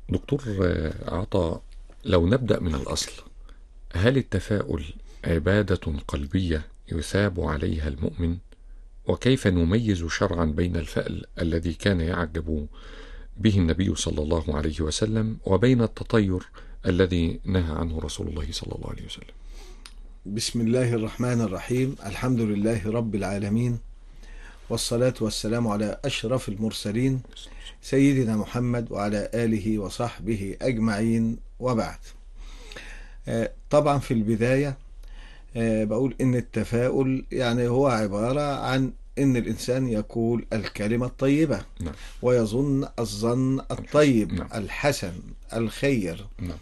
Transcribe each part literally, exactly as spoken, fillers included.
دكتور عطا، لو نبدأ من الأصل، هل التفاؤل عبادة قلبية يثاب عليها المؤمن؟ وكيف نميز شرعا بين الفأل الذي كان يعجب به النبي صلى الله عليه وسلم وبين التطير الذي نهى عنه رسول الله صلى الله عليه وسلم؟ بسم الله الرحمن الرحيم. الحمد لله رب العالمين، والصلاة والسلام على أشرف المرسلين سيدنا محمد وعلى آله وصحبه أجمعين، وبعد. طبعا في البداية بقول إن التفاؤل يعني هو عبارة عن إن الإنسان يقول الكلمة الطيبة، نعم. ويظن الظن الطيب، نعم. الحسن الخير. نعم.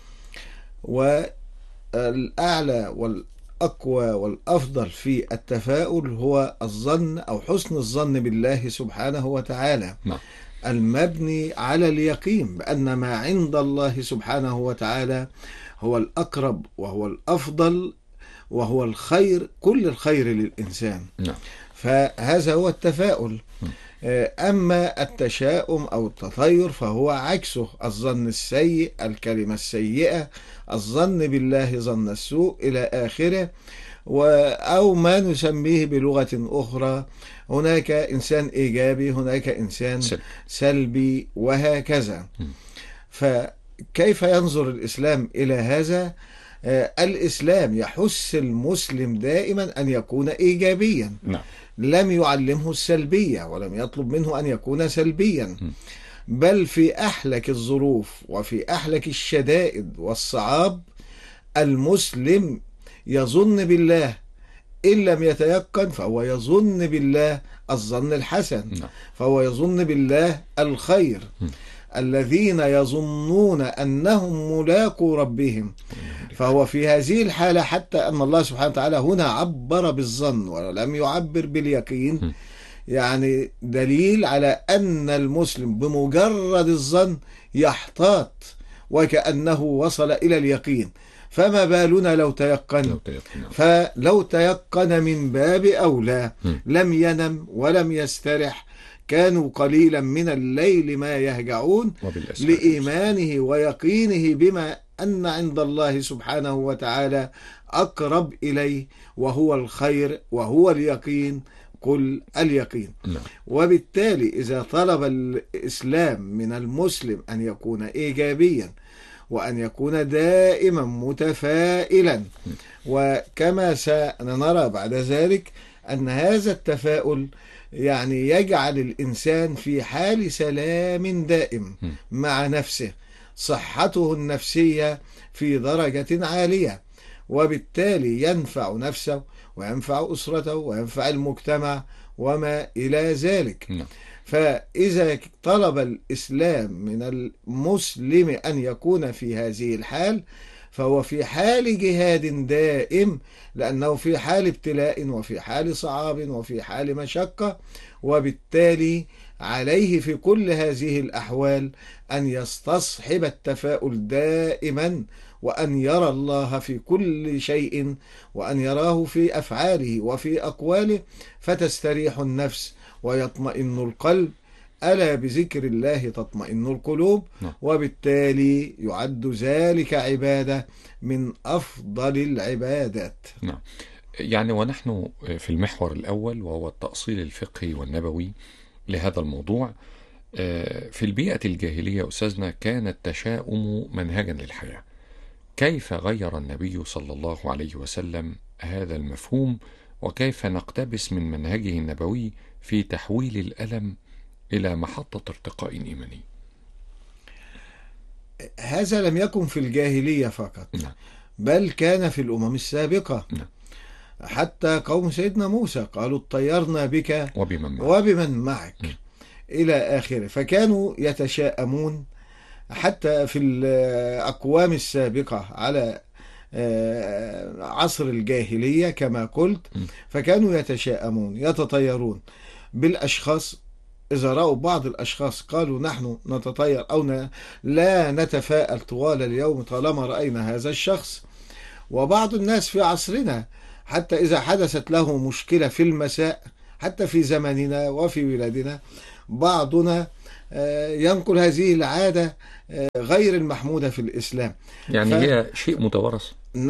والأعلى والأقوى والأفضل في التفاؤل هو الظن أو حسن الظن بالله سبحانه وتعالى، نعم. المبني على اليقين بأن ما عند الله سبحانه وتعالى هو الأقرب وهو الأفضل وهو الخير، كل الخير للإنسان. نعم. فهذا هو التفاؤل. أما التشاؤم أو التطير فهو عكسه، الظن السيء، الكلمة السيئة، الظن بالله ظن السوء إلى آخره. أو ما نسميه بلغة أخرى، هناك إنسان إيجابي، هناك إنسان سلبي، وهكذا. فكيف ينظر الإسلام إلى هذا؟ الإسلام يحث المسلم دائما أن يكون إيجابيا، نعم. لم يعلمه السلبية ولم يطلب منه أن يكون سلبيا، بل في أحلك الظروف وفي أحلك الشدائد والصعاب المسلم يظن بالله، إن لم يتيقن فهو يظن بالله الظن الحسن، فهو يظن بالله الخير. الذين يظنون أنهم ملاقو ربهم، فهو في هذه الحالة، حتى أن الله سبحانه وتعالى هنا عبر بالظن ولم يعبر باليقين، يعني دليل على أن المسلم بمجرد الظن يحتاط وكأنه وصل إلى اليقين، فما بالنا لو تيقن؟ لو تيقن. فلو تيقن من باب أولى، لم ينم ولم يسترح، كانوا قليلا من الليل ما يهجعون، لإيمانه ويقينه بما أن عند الله سبحانه وتعالى أقرب إليه، وهو الخير وهو اليقين، كل اليقين. نعم. وبالتالي إذا طلب الإسلام من المسلم أن يكون إيجابيا وأن يكون دائما متفائلا، وكما سنرى بعد ذلك أن هذا التفاؤل يعني يجعل الإنسان في حال سلام دائم مع نفسه، صحته النفسية في درجة عالية، وبالتالي ينفع نفسه وينفع أسرته وينفع المجتمع وما إلى ذلك. فإذا طلب الإسلام من المسلم أن يكون في هذه الحال، فهو في حال جهاد دائم، لأنه في حال ابتلاء وفي حال صعاب وفي حال مشقة، وبالتالي عليه في كل هذه الأحوال أن يستصحب التفاؤل دائما، وأن يرى الله في كل شيء، وأن يراه في أفعاله وفي أقواله، فتستريح النفس ويطمئن القلب. ألا بذكر الله تطمئن القلوب. وبالتالي يعد ذلك عبادة من أفضل العبادات. نعم. يعني ونحن في المحور الأول، وهو التأصيل الفقهي والنبوي لهذا الموضوع. في البيئة الجاهلية أستاذنا كان التشاؤم منهجا للحياة. كيف غير النبي صلى الله عليه وسلم هذا المفهوم، وكيف نقتبس من منهجه النبوي في تحويل الألم إلى محطة ارتقاء إيماني؟ هذا لم يكن في الجاهلية فقط، نعم. بل كان في الأمم السابقة. نعم. حتى قوم سيدنا موسى قالوا اطيرنا بك وبمن معك, وبمن معك. نعم. إلى آخره. فكانوا يتشاءمون حتى في الأقوام السابقة على عصر الجاهلية كما قلت، فكانوا يتشاءمون يتطيرون بالأشخاص. إذا رأوا بعض الأشخاص قالوا نحن نتطير أو لا نتفاءل طوال اليوم طالما رأينا هذا الشخص. وبعض الناس في عصرنا حتى إذا حدثت له مشكلة في المساء، حتى في زمننا وفي بلادنا، بعضنا ينقل هذه العادة غير المحمودة في الإسلام. يعني ف... هي شيء متوارث،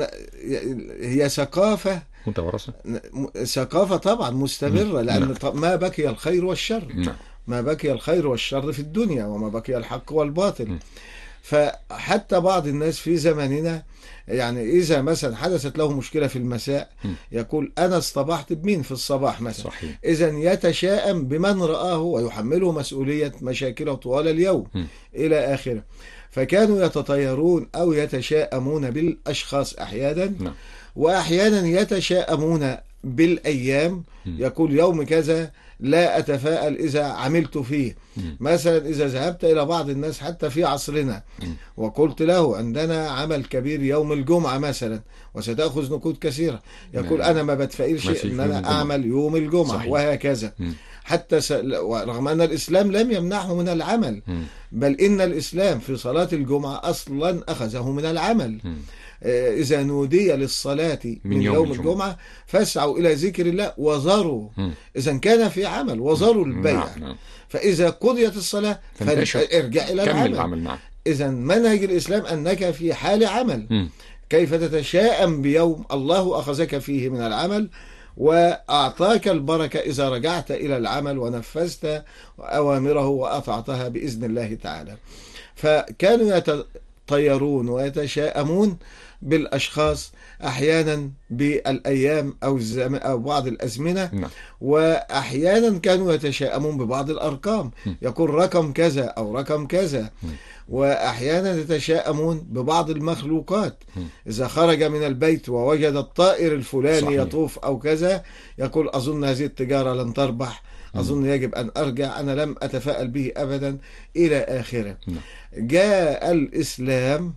هي ثقافة متوارثة، ثقافة طبعا مستمرة، لأن نعم. ما بقي الخير والشر، نعم. ما بقي الخير والشر في الدنيا، وما بقي الحق والباطل. م. فحتى بعض الناس في زماننا يعني إذا مثلا حدثت له مشكلة في المساء م. يقول أنا اصطبحت بمين في الصباح مثلا، إذا يتشائم بمن رآه ويحمله مسؤولية مشاكله طوال اليوم م. إلى آخره. فكانوا يتطيرون أو يتشائمون بالأشخاص أحيانا م. وأحيانا يتشائمون بالأيام، يقول يوم كذا لا أتفائل إذا عملت فيه. مثلا إذا ذهبت إلى بعض الناس حتى في عصرنا وقلت له عندنا عمل كبير يوم الجمعة مثلا وستأخذ نقود كثيرة، يقول أنا ما بتفائلش أن أنا أعمل يوم الجمعة. صحيح. وهكذا حتى س... رغم أن الإسلام لم يمنعه من العمل، بل إن الإسلام في صلاة الجمعة أصلا أخذه من العمل. إذا نودي للصلاة من, من يوم, يوم الجمعة, الجمعة فاسعوا إلى ذكر الله وذروا، إذا كان في عمل وذروا البيع. نعم. نعم. فإذا قضيت الصلاة فارجع إلى العمل. العمل. نعم. إذا منهج الإسلام أنك في حال عمل. م. كيف تتشائم بيوم الله أخذك فيه من العمل وأعطاك البركة إذا رجعت إلى العمل ونفذت أوامره وأطعتها بإذن الله تعالى. فكانوا يتطيرون ويتشائمون بالأشخاص أحيانا بالأيام أو, الزم... أو بعض الأزمنة. نعم. وأحيانا كانوا يتشائمون ببعض الأرقام، يقول رقم كذا أو رقم كذا. م. وأحيانا يتشائمون ببعض المخلوقات، إذا خرج من البيت ووجد الطائر الفلاني صحيح. يطوف أو كذا يقول أظن هذه التجارة لن تربح، أظن يجب أن أرجع، أنا لم أتفائل به أبدا إلى آخره. جاء الإسلام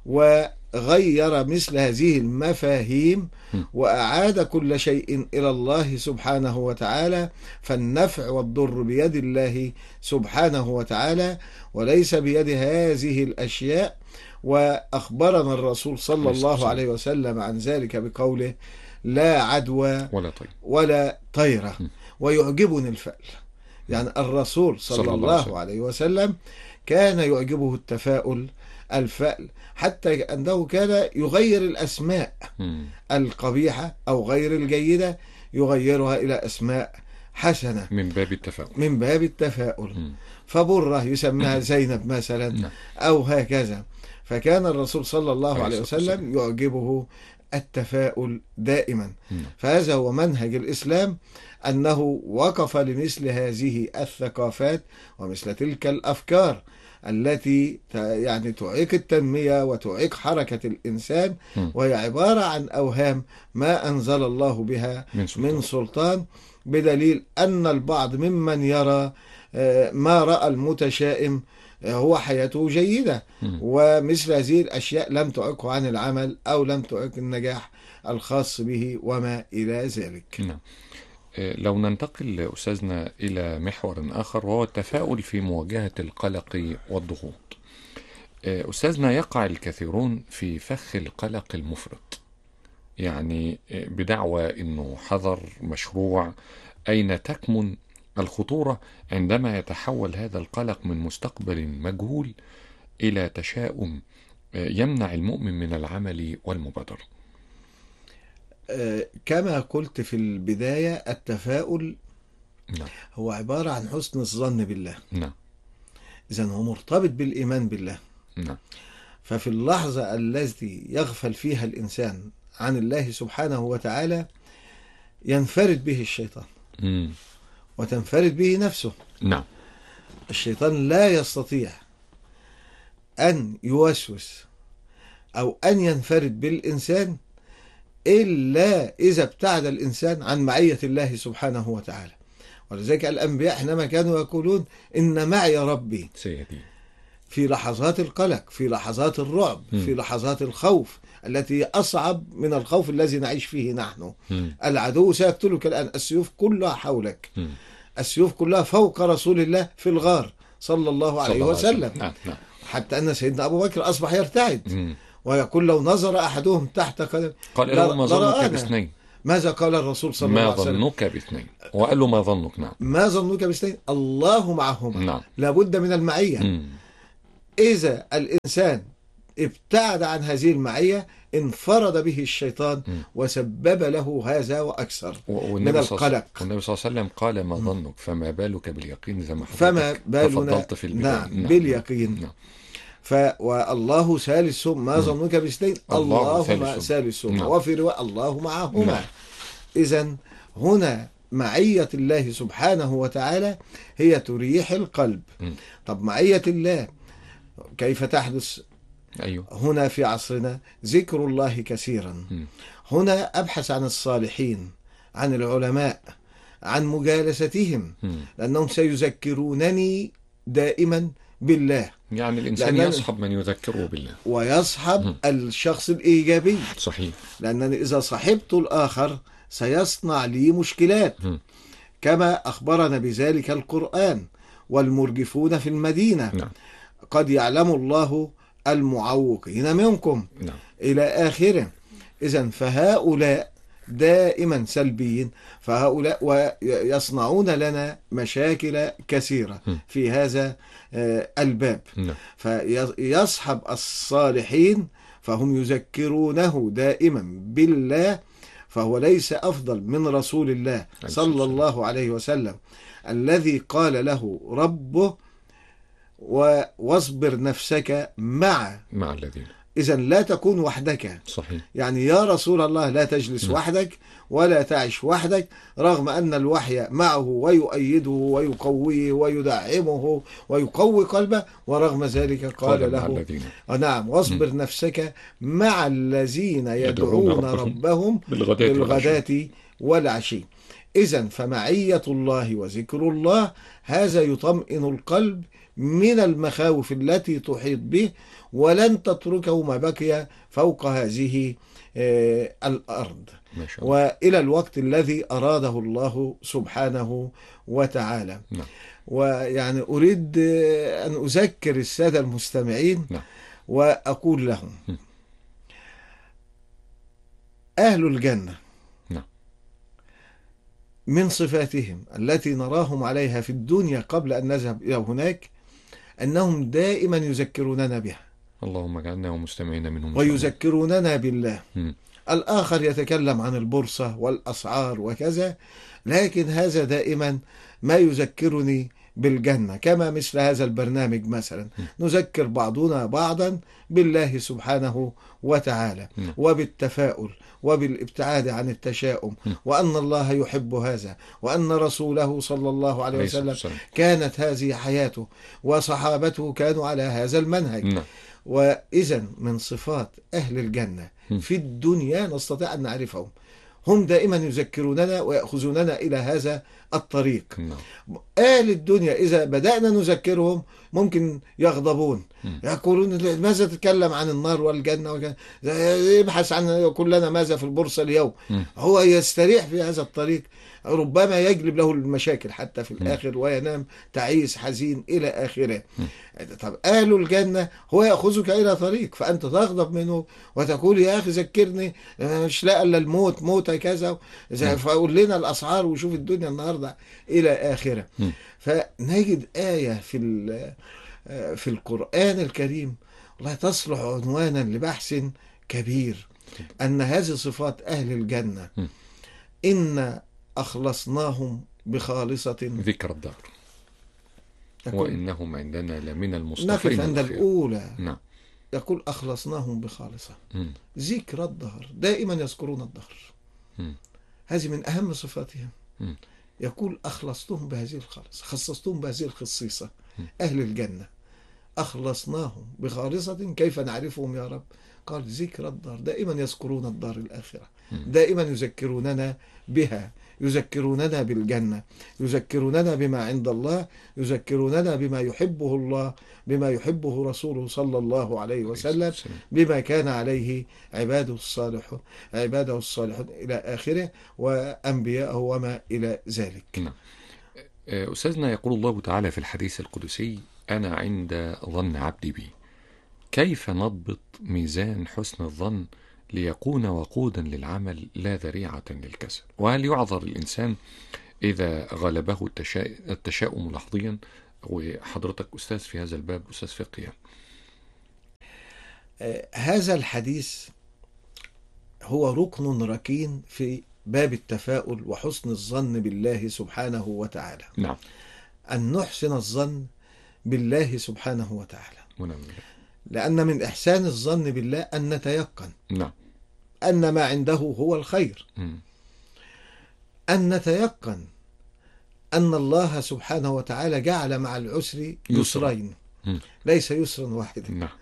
وغير مثل هذه المفاهيم وأعاد كل شيء إلى الله سبحانه وتعالى، فالنفع والضر بيد الله سبحانه وتعالى وليس بيد هذه الأشياء. وأخبرنا الرسول صلى الله عليه وسلم عن ذلك بقوله لا عدوى ولا طير ولا طيرة. ويعجبني الفأل، يعني الرسول صلى, صلى الله عليه وسلم كان يعجبه التفاؤل، الفأل، حتى أنه كان يغير الأسماء م. القبيحة أو غير الجيدة يغيرها إلى أسماء حسنة من باب التفاؤل من باب التفاؤل م. فبرة يسميها زينب مثلا أو هكذا. فكان الرسول صلى الله عليه وسلم يعجبه التفاؤل دائما. م. فهذا هو منهج الإسلام، أنه وقف لمثل هذه الثقافات ومثل تلك الأفكار التي يعني تعيق التنمية وتعيق حركة الإنسان، وهي عبارة عن أوهام ما أنزل الله بها من سلطان, من سلطان بدليل أن البعض ممن يرى ما رأى المتشائم هو حياته جيدة، ومثل هذه الأشياء لم تعيقه عن العمل أو لم تعيق النجاح الخاص به وما إلى ذلك. نعم. لو ننتقل أستاذنا إلى محور آخر وهو التفاؤل في مواجهة القلق والضغوط. أستاذنا يقع الكثيرون في فخ القلق المفرط، يعني بدعوى أنه حذر مشروع. أين تكمن الخطورة عندما يتحول هذا القلق من مستقبل مجهول إلى تشاؤم يمنع المؤمن من العمل والمبادرة؟ كما قلت في البداية التفاؤل نعم. هو عبارة عن حسن الظن بالله. نعم. إذن هو مرتبط بالإيمان بالله. نعم. ففي اللحظة التي يغفل فيها الإنسان عن الله سبحانه وتعالى ينفرد به الشيطان م. وتنفرد به نفسه. نعم. الشيطان لا يستطيع أن يوسوس أو أن ينفرد بالإنسان إلا إذا ابتعد الإنسان عن معية الله سبحانه وتعالى. ولذلك الأنبياء حينما كانوا يقولون إن معي ربي سيدي في لحظات القلق، في لحظات الرعب، م. في لحظات الخوف التي أصعب من الخوف الذي نعيش فيه نحن. م. العدو سيقتلك الآن، السيوف كلها حولك، م. السيوف كلها فوق رسول الله في الغار صلى الله عليه وسلم. نعم. نعم. حتى أن سيدنا أبو بكر أصبح يرتعد م. ويقول لو نظر أحدهم تحت قدم قال لهم ظنك باثنين ماذا قال الرسول صلى الله ما عليه وسلم؟ ظنك باثنين، وقال له ما ظنك. نعم. ما ظنك باثنين؟ الله معهما. نعم. لابد من المعية. مم. إذا الإنسان ابتعد عن هذه المعية انفرد به الشيطان مم. وسبب له هذا وأكثر و- من والنبي صلى الله عليه- القلق. والنبي صلى الله عليه وسلم قال ما ظنك، فما بالك باليقين، زي ما فما حضرتك بالنا تفضلت في البداية. نعم باليقين. نعم. ف والله ثالثهم، ما مم. ظنك باثنين؟ الله اللهما ثالثهما. ثالثهما. نعم. وفي رواية الله معهما. نعم. إذن هنا معية الله سبحانه وتعالى هي تريح القلب. مم. طب معية الله كيف تحدث؟ أيوه. هنا في عصرنا ذكر الله كثيرا. مم. هنا أبحث عن الصالحين، عن العلماء، عن مجالستهم، مم. لأنهم سيذكرونني دائما بالله. يعني الإنسان لأن- يصحب من يذكره بالله. ويصحب مم. الشخص الإيجابي، صحيح. لأنني إذا صحبت الآخر سيصنع لي مشكلات، مم. كما أخبرنا بذلك القرآن. والمرجفون في المدينة نعم. قد يعلم الله المعوقين منكم نعم. إلى آخره. إذن فهؤلاء دائما سلبيين، فهؤلاء ويصنعون لنا مشاكل كثيرة م. في هذا آه، الباب. نعم. فيصحب الصالحين فهم يذكرونه دائما بالله، فهو ليس أفضل من رسول الله صلى الله عليه وسلم الذي قال له ربه و- واصبر نفسك مع. مع الذين. إذن لا تكون وحدك، صحيح. يعني يا رسول الله لا تجلس نعم. وحدك ولا تعش وحدك، رغم أن الوحي معه ويؤيده ويقويه ويدعمه ويقوي قلبه، ورغم ذلك قال قال مع له الذين. آه نعم واصبر نفسك مع الذين يدعون يدعون ربهم ربهم بالغداة والعشي. بالغداة والعشي. إذن فمعية الله وذكر الله هذا يطمئن القلب من المخاوف التي تحيط به، ولن تتركه ما بقي فوق هذه آه، الأرض، ما شاء الله. وإلى الوقت الذي أراده الله سبحانه وتعالى. نعم. ويعني أريد آه، أن أذكر السادة المستمعين نعم. وأقول لهم م. أهل الجنة نعم. من صفاتهم التي نراهم عليها في الدنيا قبل أن نذهب إلى هناك أنهم دائما يذكروننا بها اللهم اجعلنا ومستمعين منهم إن شاء الله. ويذكروننا بالله. مم. الآخر يتكلم عن البورصة والأسعار وكذا، لكن هذا دائما ما يذكرني بالجنة، كما مثل هذا البرنامج مثلا نذكر بعضنا بعضا بالله سبحانه وتعالى نعم. وبالتفاؤل وبالابتعاد عن التشاؤم، وأن الله يحب هذا، وأن رسوله صلى الله عليه عليه الصلاة وسلم والسلام. كانت هذه حياته وصحابته كانوا على هذا المنهج. نعم. وإذا من صفات أهل الجنة م. في الدنيا نستطيع أن نعرفهم، هم دائما يذكروننا ويأخذوننا إلى هذا الطريق. نعم. أهل الدنيا إذا بدأنا نذكرهم ممكن يغضبون، م. يقولون ماذا تتكلم عن النار والجنة وكذا، يبحث عن كلنا ماذا في البورصة اليوم. م. هو يستريح في هذا الطريق، ربما يجلب له المشاكل حتى في الآخر وينام تعيس حزين إلى آخره. طب أهل الجنة هو يأخذك إلى طريق فأنت تغضب منه وتقول يا أخي ذكرني، مش لاقى إلا الموت، موت كذا، فأقول لنا الأسعار وشوف الدنيا النهاردة إلى آخره. فنجد آية في في القرآن الكريم والله تصلح عنوانا لبحث كبير، أن هذه صفات أهل الجنة إن أخلصناهم بخالصة ذكر الدار وإنهم عندنا لمن المصطفين. نقف عند الأخيار. الأولى. نعم. يقول أخلصناهم بخالصة. مم. ذكر الدهر، دائما يذكرون الدهر، مم. هذه من أهم صفاتهم. مم. يقول أخلصتهم بهذه الخالصة، خصصتهم بهذه الخصيصة. مم. أهل الجنة أخلصناهم بخالصة، كيف نعرفهم يا رب؟ قال ذكر الدار، دائما يذكرون الدار الآخرة، مم. دائما يذكروننا بها، يذكروننا بالجنة، يذكروننا بما عند الله، يذكروننا بما يحبه الله، بما يحبه رسوله صلى الله عليه وسلم، بما كان عليه عباده الصالحون عباده الصالحون إلى آخره وأنبياءه وما إلى ذلك. نعم. أستاذنا، يقول الله تعالى في الحديث القدسي: أنا عند ظن عبدي بي. كيف نضبط ميزان حسن الظن ليكون وقودا للعمل لا ذريعة للكسل. وهل يعذر الإنسان إذا غلبه التشا... التشاؤم لحظيا؟ وحضرتك أستاذ في هذا الباب، أستاذ فقه. آه، هذا الحديث هو ركن ركين في باب التفاؤل وحسن الظن بالله سبحانه وتعالى. نعم. أن نحسن الظن بالله سبحانه وتعالى، ونعم. لأن من إحسان الظن بالله أن نتيقن نعم. أن ما عنده هو الخير، مم. أن نتيقن أن الله سبحانه وتعالى جعل مع العسر يسرين، مم. ليس يسرا واحدا. نعم.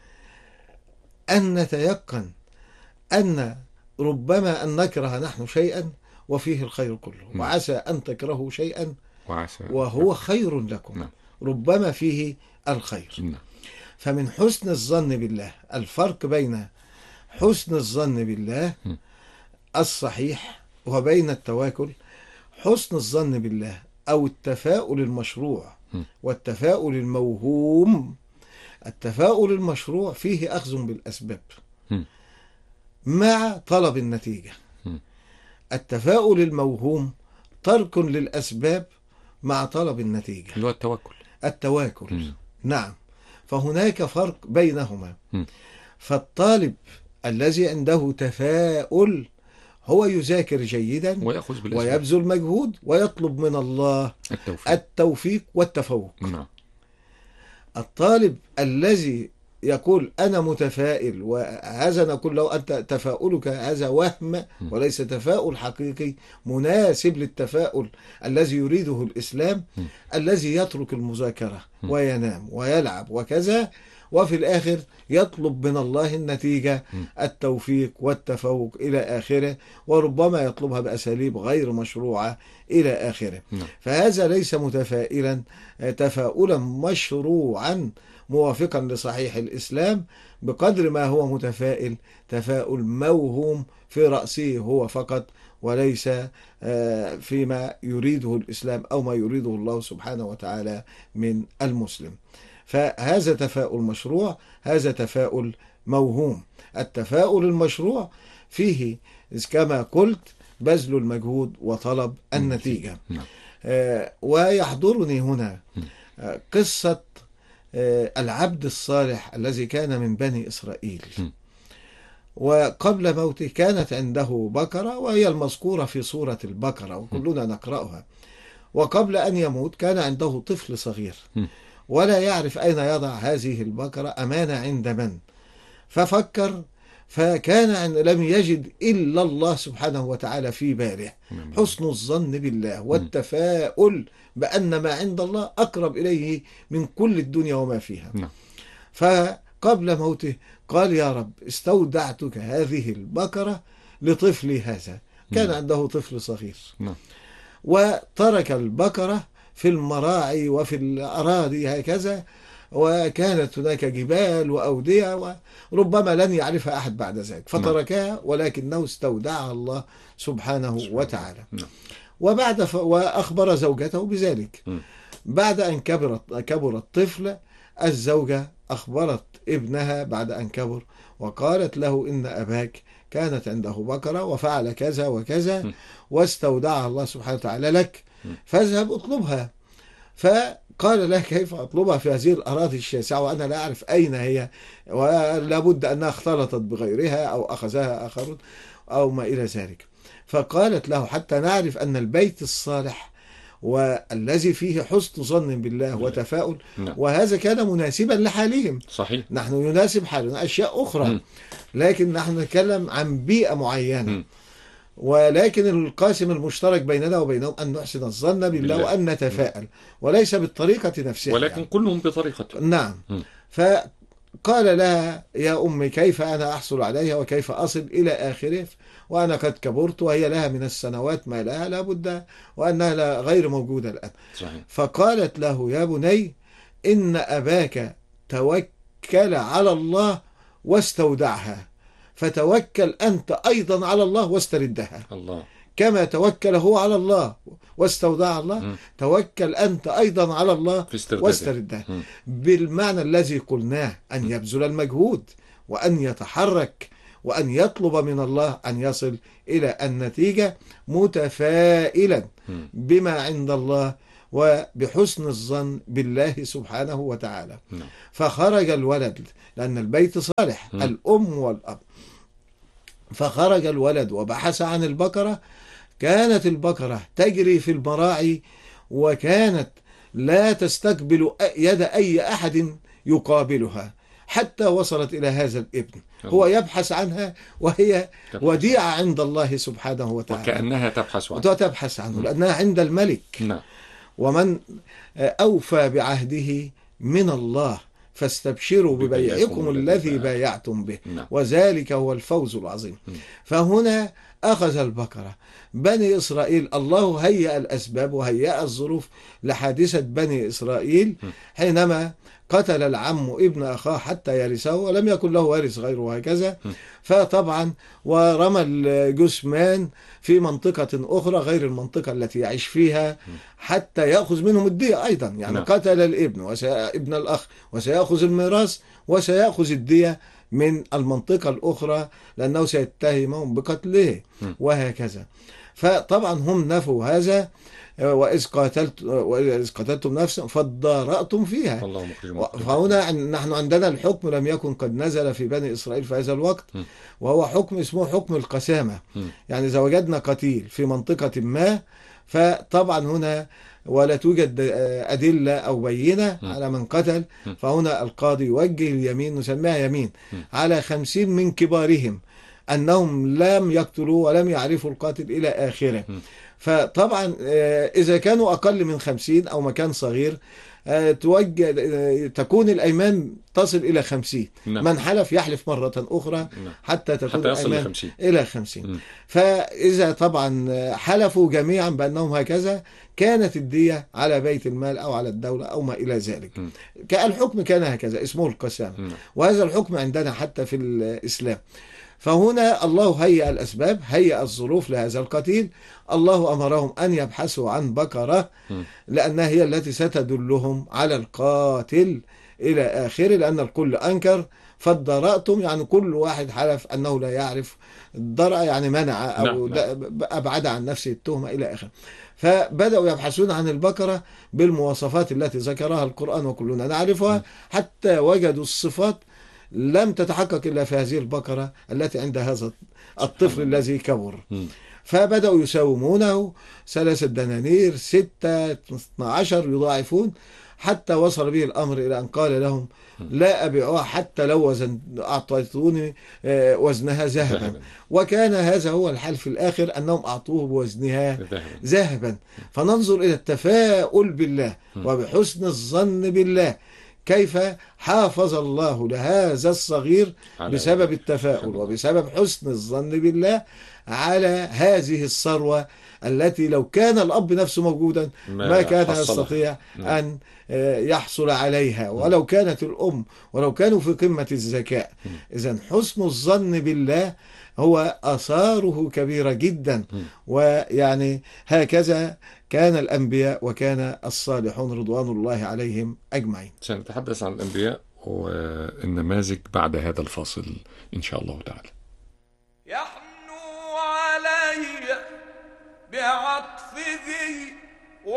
أن نتيقن أن ربما أن نكره نحن شيئا وفيه الخير كله، نعم. وعسى أن تكرهوا شيئا وعسى وهو خير لكم، نعم. ربما فيه الخير. نعم. فمن حسن الظن بالله، الفرق بين حسن الظن بالله م. الصحيح وبين التواكل، حسن الظن بالله أو التفاؤل المشروع م. والتفاؤل الموهوم. التفاؤل المشروع فيه أخذ بالأسباب م. مع طلب النتيجة. م. التفاؤل الموهوم ترك للأسباب مع طلب النتيجة، اللي هو التوكل. التواكل. م. نعم. فهناك فرق بينهما. م. فالطالب الذي عنده تفاؤل هو يذاكر جيدا ويأخذ بالأسباب ويبذل مجهود ويطلب من الله التوفيق, التوفيق والتفوق. نعم. الطالب الذي يقول أنا متفائل، وهذا نقول له أنت تفاؤلك هذا وهم وليس تفاؤل حقيقي مناسب للتفاؤل الذي يريده الإسلام، م. الذي يترك المذاكرة م. وينام ويلعب وكذا، وفي الآخر يطلب من الله النتيجة، م. التوفيق والتفوق إلى آخره، وربما يطلبها بأساليب غير مشروعة إلى آخره. نعم. فهذا ليس متفائلا تفاؤلا مشروعا موافقا لصحيح الإسلام، بقدر ما هو متفائل تفاؤل موهوم في رأسه هو فقط، وليس فيما يريده الإسلام أو ما يريده الله سبحانه وتعالى من المسلم. فهذا تفاؤل مشروع، هذا تفاؤل موهوم. التفاؤل المشروع فيه كما قلت بذل المجهود وطلب النتيجة. نعم. ويحضرني هنا قصة العبد الصالح الذي كان من بني إسرائيل، وقبل موته كانت عنده بقرة، وهي المذكورة في سورة البقرة وكلنا نقرأها. وقبل أن يموت كان عنده طفل صغير ولا يعرف أين يضع هذه البقرة، أمانة عند من؟ ففكر، فكان لم يجد إلا الله سبحانه وتعالى في باله. حسن الظن بالله والتفاؤل بأن ما عند الله أقرب إليه من كل الدنيا وما فيها. فقبل موته قال يا رب استودعتك هذه البقرة لطفلي هذا، كان عنده طفل صغير، وترك البقرة في المراعي وفي الأراضي هكذا، وكانت هناك جبال وأودية وربما لن يعرفها أحد بعد ذلك، فتركها ولكنه استودعها الله سبحانه وتعالى. وبعد ف... وأخبر زوجته بذلك. بعد أن كبرت كبر الطفل، الزوجة أخبرت ابنها بعد أن كبر وقالت له إن أباك كانت عنده بقرة وفعل كذا وكذا واستودعها الله سبحانه وتعالى لك، فاذهب اطلبها. فقال له كيف أطلبها في هذه الأراضي الشاسعة وأنا لا أعرف أين هي، ولا بد أنها اختلطت بغيرها أو أخذها آخرون أو ما إلى ذلك. فقالت له حتى نعرف أن البيت الصالح والذي فيه حسن ظن بالله وتفاؤل، وهذا كان مناسبا لحالهم. صحيح. نحن يناسب حالنا أشياء أخرى، م. لكن نحن نتكلم عن بيئة معينة، م. ولكن القاسم المشترك بيننا وبينهم أن نحسن الظن بالله, بالله. وأن نتفائل، وليس بالطريقة نفسها، ولكن يعني. كلهم بطريقة. نعم. م. فقال لها يا أمي كيف أنا أحصل عليها وكيف أصل إلى آخره، وأنا قد كبرت وهي لها من السنوات ما لها لابد وأنها لا غير موجودة الآن. صحيح. فقالت له يا بني إن أباك توكل على الله واستودعها، فتوكل أنت أيضا على الله واستردها. الله. كما توكل هو على الله واستودع الله، م. توكل أنت أيضا على الله واستردها، بالمعنى الذي قلناه، أن يبذل المجهود وأن يتحرك وأن يطلب من الله أن يصل إلى النتيجة متفائلا بما عند الله وبحسن الظن بالله سبحانه وتعالى. فخرج الولد لأن البيت صالح، الأم والأب، فخرج الولد وبحث عن البقرة. كانت البقرة تجري في المراعي، وكانت لا تستقبل يد أي أحد يقابلها حتى وصلت إلى هذا الابن. هو يبحث عنها وهي وديعة عند الله سبحانه وتعالى، وكأنها تبحث عنه وتبحث عنه لأنها عند الملك. نعم. ومن أوفى بعهده من الله فاستبشروا ببيعكم الذي بايعتم به، وذلك هو الفوز العظيم. فهنا أخذ البقرة. بني إسرائيل الله هيأ الأسباب وهيأ الظروف لحادثة بني إسرائيل حينما قتل العم ابن أخاه حتى يرثه ولم يكن له وارث غيره وهكذا. فطبعا ورمى الجثمان في منطقة أخرى غير المنطقة التي يعيش فيها حتى يأخذ منهم الدية أيضا. يعني نعم. قتل الابن وابن الأخ وسيأخذ الميراث وسيأخذ الدية من المنطقة الأخرى لأنه سيتهمهم بقتله وهكذا. فطبعا هم نفوا هذا. وإذ قاتلت وإذ قتلتم نفسا فادارأتم فيها. فهنا نحن عندنا الحكم لم يكن قد نزل في بني إسرائيل في هذا الوقت، وهو حكم اسمه حكم القسامة. يعني إذا وجدنا قتيل في منطقة ما، فطبعا هنا ولا توجد أدلة أو بينة على من قتل، فهنا القاضي يوجه اليمين، نسميها يمين، على خمسين من كبارهم أنهم لم يقتلوا ولم يعرفوا القاتل إلى آخره. فطبعا إذا كانوا أقل من خمسين أو مكان صغير توجه تكون الأيمان تصل إلى خمسين. نعم. من حلف يحلف مرة أخرى. نعم. حتى تكون حتى الأيمان إلى خمسين. م. فإذا طبعا حلفوا جميعا بأنهم هكذا كانت الدية على بيت المال أو على الدولة أو ما إلى ذلك. الحكم كان هكذا اسمه القسامة. وهذا الحكم عندنا حتى في الإسلام. فهنا الله هيأ الأسباب، هيأ الظروف لهذا القتيل. الله أمرهم أن يبحثوا عن بقرة لأنها هي التي ستدلهم على القاتل إلى آخره، لأن الكل أنكر. فادارأتم يعني كل واحد حلف أنه لا يعرف. الدرء يعني منع أو أبعد عن نفسه التهمة إلى آخره. فبدأوا يبحثون عن البقرة بالمواصفات التي ذكرها القرآن وكلنا نعرفها، حتى وجدوا الصفات لم تتحقق إلا في هذه البقرة التي عند هذا الطفل الذي كبر. فبدأوا يساومونه ثلاثة دنانير، ستة، اثنى عشر، يضاعفون حتى وصل به الأمر إلى أن قال لهم لا أبيعها حتى لو وزن أعطيتوني وزنها ذهبا. وكان هذا هو الحال في الآخر أنهم أعطوه بوزنها ذهبا. فننظر إلى التفاؤل بالله وبحسن الظن بالله، كيف حافظ الله لهذا الصغير بسبب التفاؤل وبسبب حسن الظن بالله على هذه الثروة التي لو كان الأب نفسه موجودا ما كان يستطيع أن يحصل عليها، ولو كانت الأم، ولو كانوا في قمة الذكاء. إذن حسن الظن بالله هو آثاره كبيرة جدا. ويعني هكذا كان الأنبياء وكان الصالحون رضوان الله عليهم أجمعين. سنتحدث عن الأنبياء والنماذج بعد هذا الفاصل إن شاء الله تعالى. يحنو علي بعطف ذي